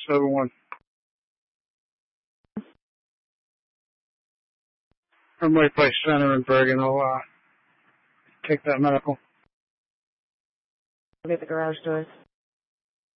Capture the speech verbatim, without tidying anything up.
seven one. Emily Place Center in Bergen. I'll uh, take that medical. Look at the garage doors.